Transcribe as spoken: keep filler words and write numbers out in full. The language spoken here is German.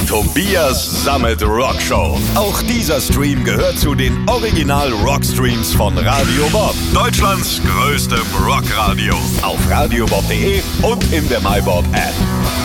Tobias Sammet Rockshow. Auch dieser Stream gehört zu den Original Rockstreams von Radio Bob. Deutschlands größtem Rockradio. Auf radiobob punkt de und in der MyBob App.